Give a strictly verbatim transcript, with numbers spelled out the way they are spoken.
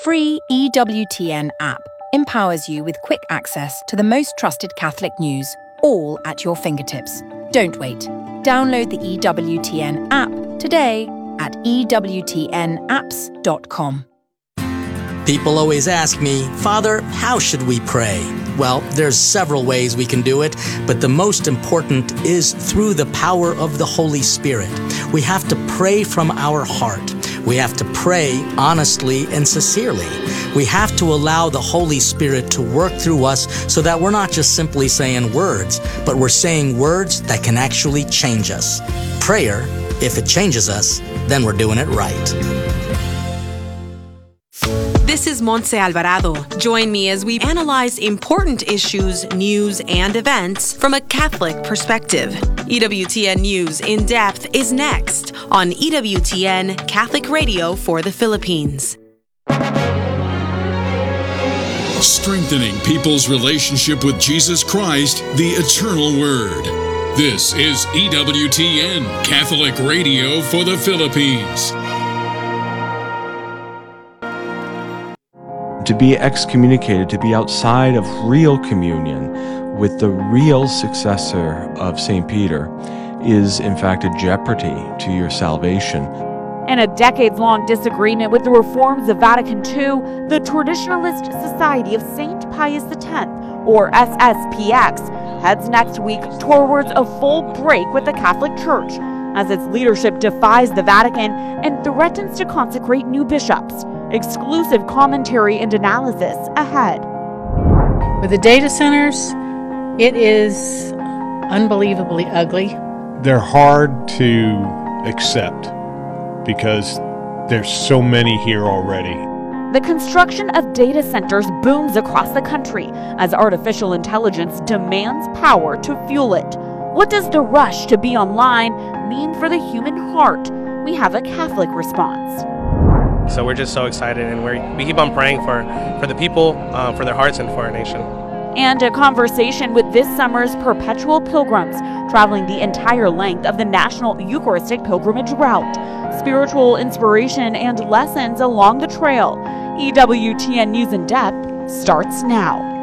free E W T N app empowers you with quick access to the most trusted Catholic news, all at your fingertips. Don't wait. Download the E W T N app today at e w t n apps dot com. People always ask me, Father, how should we pray? Well, there's several ways we can do it, but the most important is through the power of the Holy Spirit. We have to pray from our heart. We have to pray honestly and sincerely. We have to allow the Holy Spirit to work through us so that we're not just simply saying words, but we're saying words that can actually change us. Prayer, if it changes us, then we're doing it right. This is Montse Alvarado. Join me as we analyze important issues, news, and events from a Catholic perspective. E W T N News in Depth is next on E W T N Catholic Radio for the Philippines. Strengthening people's relationship with Jesus Christ, the Eternal Word. This is E W T N Catholic Radio for the Philippines. To be excommunicated, to be outside of real communion with the real successor of Saint Peter is in fact a jeopardy to your salvation. In a decades-long disagreement with the reforms of Vatican Two, the Traditionalist Society of Saint Pius X, or S S P X, heads next week towards a full break with the Catholic Church, as its leadership defies the Vatican and threatens to consecrate new bishops. Exclusive commentary and analysis ahead. With the data centers, it is unbelievably ugly. They're hard to accept because there's so many here already. The construction of data centers booms across the country as artificial intelligence demands power to fuel it. What does the rush to be online mean for the human heart? We have a Catholic response. So we're just so excited, and we we keep on praying for, for the people, uh, for their hearts, and for our nation. And a conversation with this summer's perpetual pilgrims, traveling the entire length of the National Eucharistic Pilgrimage Route. Spiritual inspiration and lessons along the trail. E W T N News in Depth starts now.